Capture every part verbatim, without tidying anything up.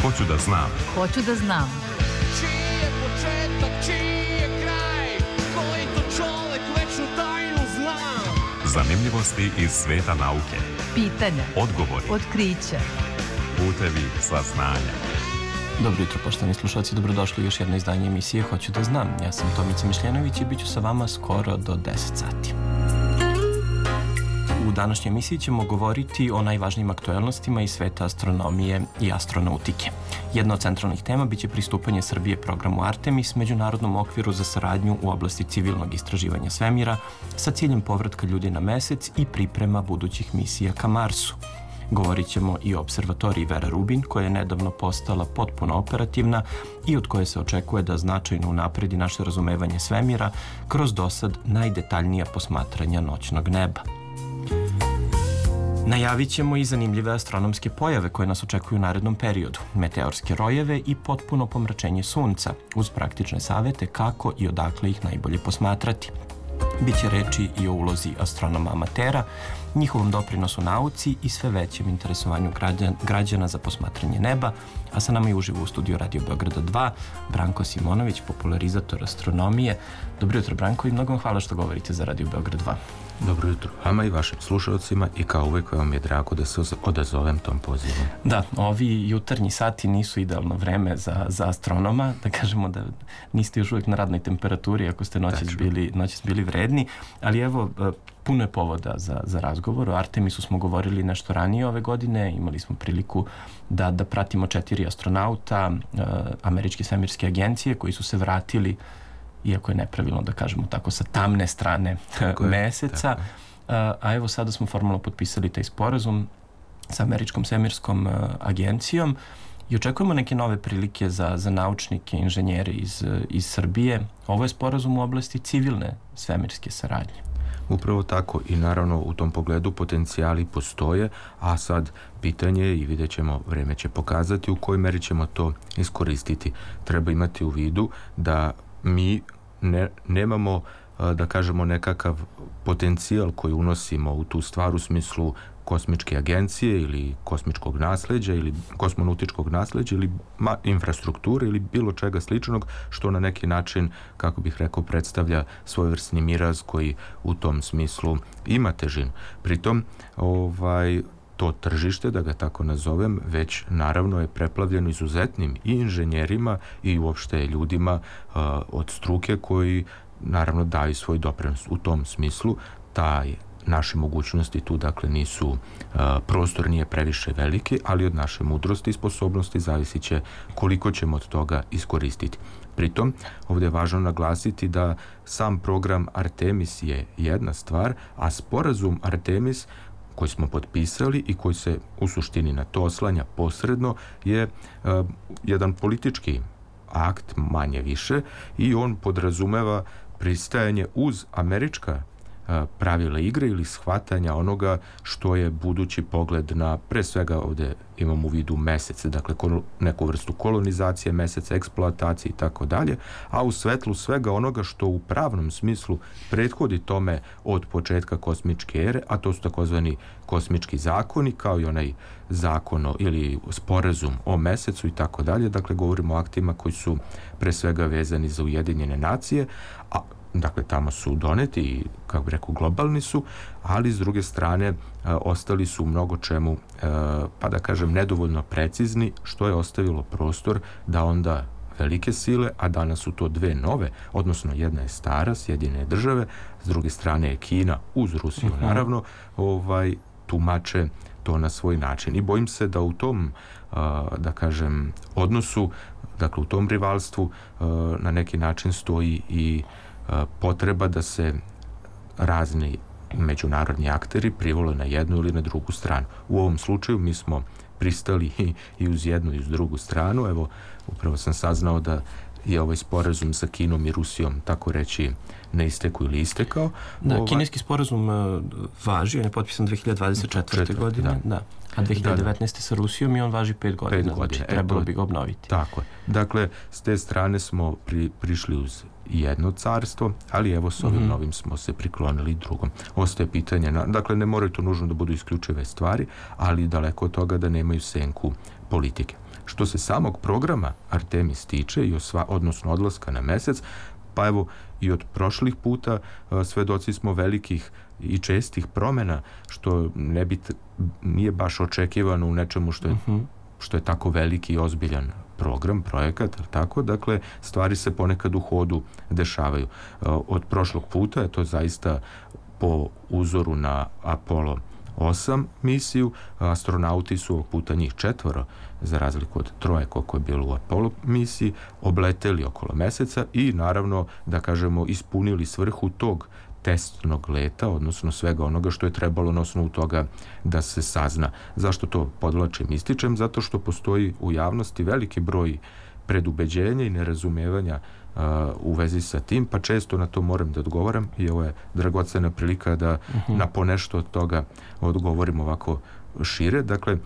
Hoću da znam. Hoću da znam. Čiji je početak, čiji je kraj, koji to čovek večnu tajnu zna. Zanimljivosti iz sveta nauke. Pitanja. Odgovori. Otkrića. Putevi saznanja. Dobro jutro, poštovani slušalci, dobrodošli u još jedno izdanje emisije Hoću da znam. Ja sam Tomica Mišljenović i bit ću sa vama skoro do deset sati. U današnjoj emisiji ćemo govoriti o najvažnijim aktuelnostima iz sveta astronomije i astronautike. Jedna od centralnih tema biće pristupanje Srbije programu Artemis, međunarodnom okviru za saradnju u oblasti civilnog istraživanja svemira, sa ciljem povratka ljudi na mesec i priprema budućih misija ka Marsu. Govorit ćemo i o observatoriji Vera Rubin, koja je nedavno postala potpuno operativna i od koje se očekuje da značajno unapredi naše razumevanje svemira kroz dosad najdetaljnija posmatranja noćnog neba. Najavit ćemo i zanimljive astronomske pojave koje nas očekuju u narednom periodu, meteorske rojeve i potpuno pomračenje sunca, uz praktične savete kako i odakle ih najbolje posmatrati. Biće reči i o ulozi astronoma amatera, njihovom doprinosu nauci i sve većem interesovanju građana za posmatranje neba, a sa nama je uživo u studiju Radio Beograda dva Branko Simonović, popularizator astronomije. Dobro jutro, Branko, i mnogo vam hvala što govorite za Radio Beograd dva. Dobro jutro vama i vašim slušalcima i kao uvek vam je drago da se odazovem tom pozivu. Da, ovi jutarnji sati nisu idealno vreme za, za astronoma, da kažemo da niste još uvijek na radnoj temperaturi ako ste noćas bili, noćas bili vredni, ali evo, puno je povoda za, za razgovor. O Artemisu smo govorili nešto ranije ove godine, imali smo priliku da, da pratimo četiri astronauta uh, Američke svemirske agencije koji su se vratili, iako je nepravilno da kažemo tako, sa tamne strane tako meseca. Je, a, a evo sada smo formalno potpisali taj sporazum sa Američkom svemirskom agencijom i očekujemo neke nove prilike za, za naučnike, inženjere iz, iz Srbije. Ovo je sporazum u oblasti civilne svemirske saradnje. Upravo tako i naravno u tom pogledu potencijali postoje, a sad pitanje je i vidjet ćemo, vreme će pokazati u kojoj meri ćemo to iskoristiti. Treba imati u vidu da mi ne, nemamo, da kažemo, nekakav potencijal koji unosimo u tu stvar u smislu kosmičke agencije ili kosmičkog nasleđa ili kosmonautičkog nasleđa ili ma, infrastrukture ili bilo čega sličnog što na neki način, kako bih rekao, predstavlja svojevrsni miraz koji u tom smislu ima težinu. Pritom, ovaj, to tržište, da ga tako nazovem, već naravno je preplavljeno izuzetnim i inženjerima i uopšte ljudima uh, od struke koji naravno daju svoj doprinos. U tom smislu taj naše mogućnosti tu dakle nisu, uh, prostor nije previše veliki, ali od naše mudrosti i sposobnosti zavisit će koliko ćemo od toga iskoristiti. Pritom, ovdje je važno naglasiti da sam program Artemis je jedna stvar, a sporazum Artemis koji smo potpisali i koji se u suštini na to oslanja posredno je uh, jedan politički akt manje više i on podrazumeva pristajanje uz američka pravila igre ili shvatanja onoga što je budući pogled na, pre svega ovdje imamo u vidu mesece, dakle neku vrstu kolonizacije meseca, eksploatacije i tako dalje, a u svetlu svega onoga što u pravnom smislu prethodi tome od početka kosmičke ere, a to su takozvani kosmički zakoni, kao i onaj zakon o, ili sporazum o mesecu i tako dalje, dakle govorimo o aktima koji su pre svega vezani za Ujedinjene nacije, a dakle tamo su doneti i, kako bih rekao, globalni su, ali s druge strane e, ostali su u mnogo čemu, e, pa da kažem, nedovoljno precizni, što je ostavilo prostor da onda velike sile, a danas su to dve nove, odnosno jedna je stara, Sjedinjene države, s druge strane je Kina, uz Rusiju uh-huh. naravno, ovaj, tumače to na svoj način. I bojim se da u tom, e, da kažem, odnosu, dakle u tom rivalstvu e, na neki način stoji i potreba da se razni međunarodni akteri privole na jednu ili na drugu stranu. U ovom slučaju mi smo pristali i, i uz jednu i uz drugu stranu. Evo, upravo sam saznao da je ovaj sporazum sa Kinom i Rusijom, tako reći, na isteku ili istekao. Da, Ova... kineski sporazum uh, važi, on je potpisan dve hiljade dvadeset četvrte. godine. Da. Da. A dve hiljade devetnaeste. sa Rusijom i on važi pet godina, pet godina. Znači trebalo e, bi ga obnoviti. Tako je. Dakle, s te strane smo pri, prišli uz jedno carstvo, ali evo s ovim mm-hmm. novim smo se priklonili drugom. Ostaje pitanje, na, dakle ne moraju to nužno da budu isključive stvari, ali daleko od toga da nemaju senku politike. Što se samog programa Artemis tiče i osva, odnosno odlaska na mesec, pa evo i od prošlih puta a, svedoci smo velikih i čestih promjena, što ne bi, nije baš očekivano u nečemu što je, mm-hmm. što je tako veliki i ozbiljan program, projekat, tako, dakle, stvari se ponekad u hodu dešavaju. Od prošlog puta je to zaista po uzoru na Apollo osam misiju, astronauti su ovog puta njih četvoro, za razliku od troje koliko je bilo u Apollo misiji, obleteli okolo meseca i naravno, da kažemo, ispunili svrhu tog testnog leta, odnosno svega onoga što je trebalo na osnovu toga da se sazna. Zašto to podvlačim, ističem? Zato što postoji u javnosti veliki broj predubeđenja i nerazumevanja uh, u vezi sa tim, pa često na to moram da odgovaram i ovo je dragocena prilika da uh-huh. na ponešto od toga odgovorim ovako šire. Dakle,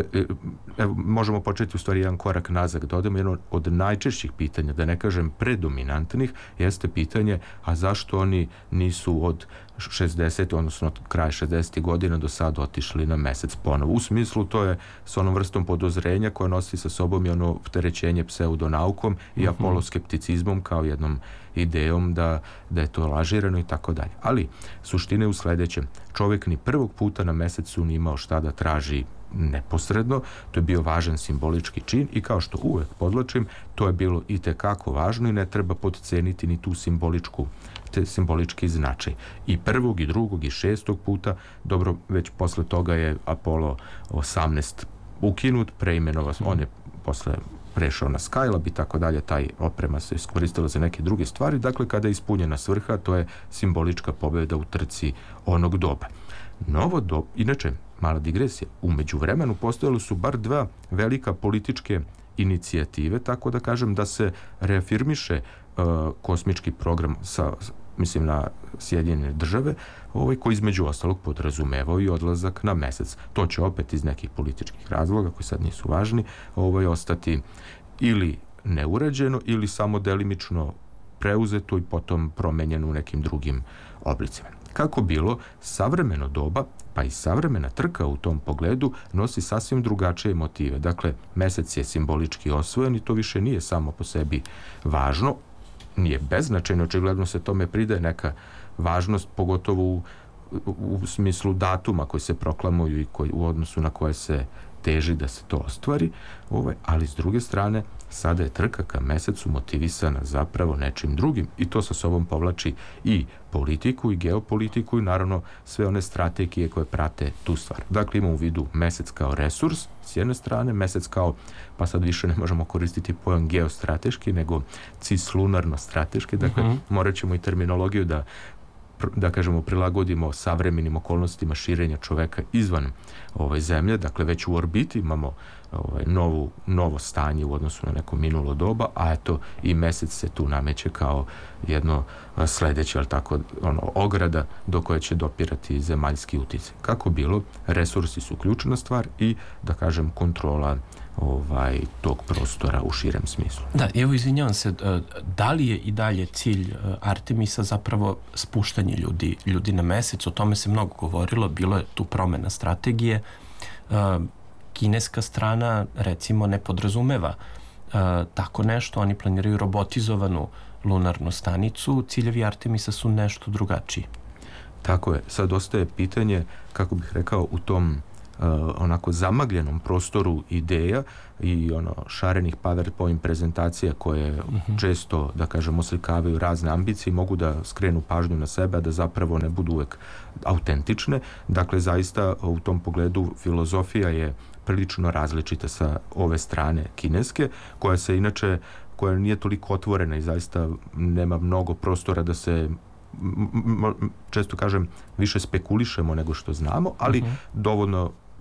evo, možemo početi u stvari jedan korak nazad, da odemo jedno od najčešćih pitanja, da ne kažem predominantnih, jeste pitanje, a zašto oni nisu od šezdesetih, odnosno od kraja šezdesetih godina do sada otišli na mesec ponovo. U smislu, to je s onom vrstom podozrenja koja nosi sa sobom i ono opterećenje pseudonaukom i apoloskepticizmom kao jednom idejom da, da je to lažirano i tako dalje. Ali, suština je u sledećem. Čovjek ni prvog puta na mesecu ni imao šta da traži neposredno, to je bio važan simbolički čin i kao što uvek podlačim, to je bilo i tekako važno i ne treba podceniti ni tu simboličku te simbolički značaj. I prvog, i drugog, i šestog puta, dobro, već posle toga je Apollo osamnaest ukinut, preimenova, on je posle prešao na Skylab i tako dalje, taj oprema se iskoristila za neke druge stvari, dakle kada je ispunjena svrha, to je simbolička pobjeda u trci onog doba. Novo doba, inače, mala digresija, u međuvremenu postojalo su bar dva velika političke inicijative, tako da kažem da se reafirmiše uh, kosmički program sa, mislim na Sjedinjene države, ovaj, koji između ostalog podrazumevao i odlazak na mesec. To će opet iz nekih političkih razloga, koji sad nisu važni, ovaj, ostati ili neurađeno ili samo delimično preuzeto i potom promenjeno u nekim drugim oblicima. Kako bilo, savremeno doba, pa i savremena trka u tom pogledu nosi sasvim drugačije motive. Dakle, mesec je simbolički osvojen i to više nije samo po sebi važno, nije beznačajno, očigledno se tome pridaje neka važnost, pogotovo u, u, u smislu datuma koji se proklamuju i koji, u odnosu na koje se teži da se to ostvari, ovaj, ali s druge strane sada je trka ka mesecu motivisana zapravo nečim drugim i to sa sobom povlači i politiku i geopolitiku i naravno sve one strategije koje prate tu stvar. Dakle, imamo u vidu mesec kao resurs s jedne strane, mesec kao, pa sad više ne možemo koristiti pojam geostrateški, nego cislunarno-strateški, dakle, uh-huh. morat ćemo i terminologiju da da kažemo prilagodimo savremenim okolnostima širenja čoveka izvan ove zemlje, dakle već u orbiti imamo ovaj, novu, novo stanje u odnosu na neko minulo doba, a eto i mesec se tu nameće kao jedno sledeće, ali tako, ono, ograda do koje će dopirati zemaljski uticaj. Kako bilo, resursi su ključna stvar i, da kažem, kontrola ovaj, tog prostora u širem smislu. Da, evo izvinjavam se, da li je i dalje cilj Artemisa zapravo spuštanje ljudi, ljudi na mesec? O tome se mnogo govorilo, bilo je tu promena strategije. Kineska strana, recimo, ne podrazumeva tako nešto, oni planiraju robotizovanu lunarnu stanicu, ciljevi Artemisa su nešto drugačiji. Tako je, sad ostaje pitanje, kako bih rekao, u tom Uh, onako zamagljenom prostoru ideja i ono šarenih PowerPoint prezentacija koje uh-huh. često, da kažem, oslikavaju razne ambicije i mogu da skrenu pažnju na sebe, a da zapravo ne budu uvek autentične. Dakle, zaista u tom pogledu filozofija je prilično različita sa ove strane kineske, koja se inače, koja nije toliko otvorena i zaista nema mnogo prostora da se često kažem više spekulišemo nego što znamo, ali uh-huh. dovoljno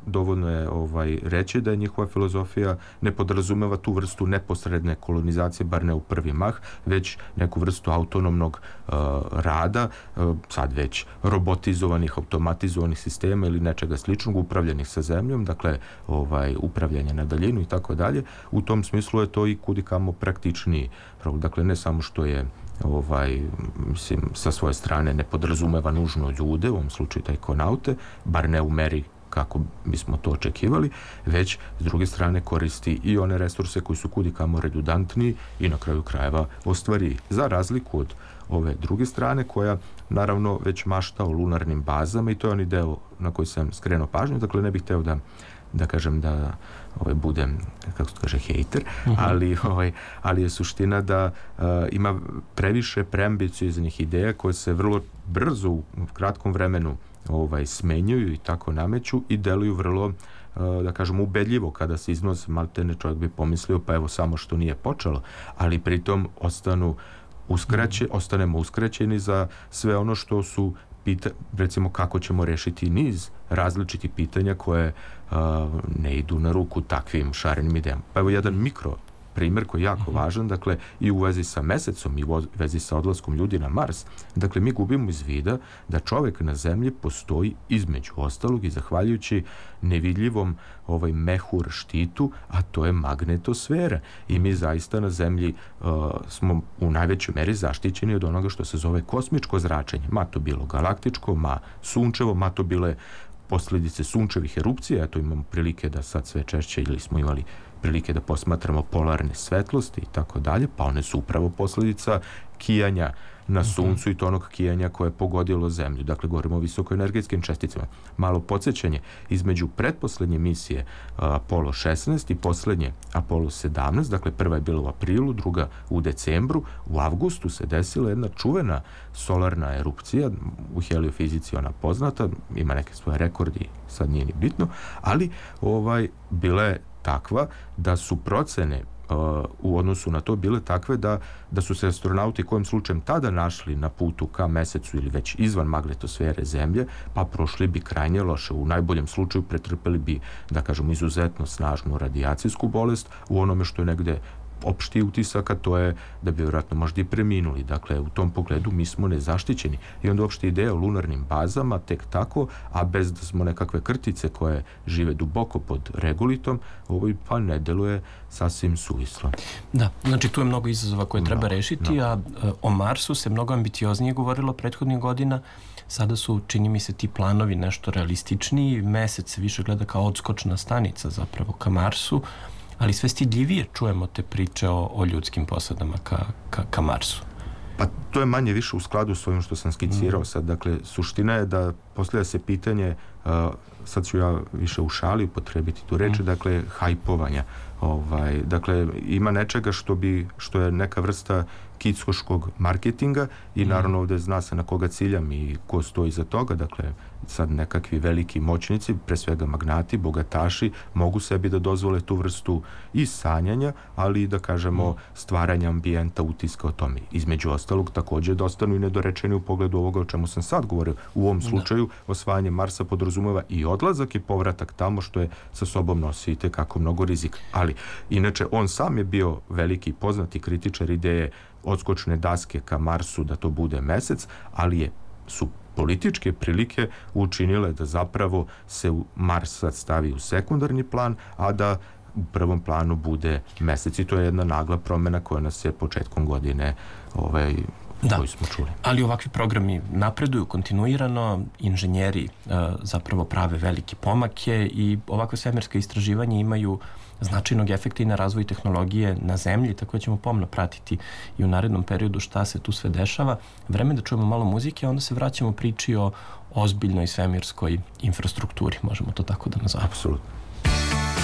dovoljno je ovaj, reći da je njihova filozofija ne podrazumeva tu vrstu neposredne kolonizacije, bar ne u prvi mah, već neku vrstu autonomnog uh, rada, uh, sad već robotizovanih, automatizovanih sistema ili nečega sličnog, upravljenih sa zemljom, dakle ovaj, upravljanje na daljinu i tako dalje. U tom smislu je to i kudikamo praktičniji. Dakle, ne samo što je ovaj, mislim, sa svoje strane ne podrazumeva nužno ljude, u ovom slučaju tajkonaute, bar ne u meri kako bismo to očekivali, već s druge strane koristi i one resurse koji su kudikamo redundantniji i na kraju krajeva ostvari. Za razliku od ove druge strane koja naravno već mašta o lunarnim bazama i to je onaj deo na koji sam skrenuo pažnju, dakle ne bih hteo da da kažem da ovaj, budem, kako se kaže, hejter, uh-huh. ali, ovaj, ali je suština da uh, ima previše preambicioznih ideja koje se vrlo brzo u kratkom vremenu ovaj, smenjuju i tako nameću i deluju vrlo, uh, da kažem, ubedljivo kada se iznose, maltene čovjek bi pomislio pa evo samo što nije počelo, ali pritom ostanu uskraće, uh-huh. ostanemo uskraćeni za sve ono što su pita, recimo kako ćemo rešiti niz različitih pitanja koje uh, ne idu na ruku takvim šarenim idejama. Pa evo jedan mikro primjer koji je jako mm-hmm. važan, dakle i u vezi sa mesecom i u vezi sa odlaskom ljudi na Mars, dakle mi gubimo iz vida da čovjek na zemlji postoji između ostalog i zahvaljujući nevidljivom ovaj mehur štitu, a to je magnetosfera. I mi zaista na zemlji uh, smo u najvećoj meri zaštićeni od onoga što se zove kosmičko zračenje. Ma to bilo galaktičko, ma sunčevo, ma to bile posljedice sunčevih erupcija, eto imamo prilike da sad sve češće ili smo imali prilike da posmatramo polarne svetlosti i tako dalje, pa one su upravo posljedica kijanja na suncu i to onog kijanja koje je pogodilo zemlju. Dakle, govorimo o visokoenergetskim česticama. Malo podsjećanje, između pretposlednje misije Apollo šesnaest i poslednje Apollo sedamnaest, dakle prva je bila u aprilu, druga u decembru, u avgustu se desila jedna čuvena solarna erupcija, u heliofizici ona poznata, ima neke svoje rekordi, sad nije ni bitno, ali ovaj, bila je takva da su procene uh, u odnosu na to bile takve da, da su se astronauti kojim slučajem tada našli na putu ka mesecu ili već izvan magnetosfere Zemlje, pa prošli bi krajnje loše. U najboljem slučaju pretrpeli bi, da kažemo, izuzetno snažnu radijacijsku bolest, u onome što je negde opšti utisak, a to je da bi vjerojatno možda i preminuli. Dakle, u tom pogledu mi smo nezaštićeni. I onda uopšte ideja o lunarnim bazama tek tako, a bez da smo nekakve krtice koje žive duboko pod regolitom, ovo pa ne deluje sasvim suvislo. Da, znači tu je mnogo izazova koje treba no, rešiti, no. a o Marsu se mnogo ambicioznije govorilo prethodnih godina. Sada su, čini mi se, ti planovi nešto realističniji. Mesec se više gleda kao odskočna stanica zapravo ka Marsu, ali sve stidljivije čujemo te priče o, o ljudskim posadama ka, ka, ka Marsu. Pa to je manje više u skladu s ovim što sam skicirao sad. Dakle, suština je da postavlja se pitanje, uh, sad ću ja više u šali upotrebiti tu reč, mm. dakle, hajpovanja. Ovaj, dakle, ima nečega što bi, što je neka vrsta kickoškog marketinga i naravno ovdje zna se na koga ciljam i ko stoji iza toga. Dakle, sad nekakvi veliki moćnici, pre svega magnati, bogataši, mogu sebi da dozvole tu vrstu i sanjanja, ali i da kažemo stvaranja ambijenta, utiska o tome. Između ostalog, također da ostanu i nedorečeni u pogledu ovoga o čemu sam sad govorio. U ovom slučaju osvajanje Marsa podrazumeva i odlazak i povratak tamo, što je sa sobom nosi itekako mnogo rizika. Ali, inače, on sam je bio veliki poznati kritičar ideje odskočne daske ka Marsu da to bude mesec, ali je, su političke prilike učinile da zapravo se Mars sad stavi u sekundarni plan, a da u prvom planu bude mesec. I to je jedna nagla promjena koja nas je početkom godine ovaj, da. koju smo čuli. Ali ovakvi programi napreduju kontinuirano, inženjeri uh, zapravo prave velike pomake i ovakve svemirske istraživanja imaju značajnog efekta i na razvoj tehnologije na Zemlji, tako da ćemo pomno pratiti i u narednom periodu šta se tu sve dešava. Vreme da čujemo malo muzike, a onda se vraćamo priči o ozbiljnoj svemirskoj infrastrukturi, možemo to tako da nazovemo. Apsolutno.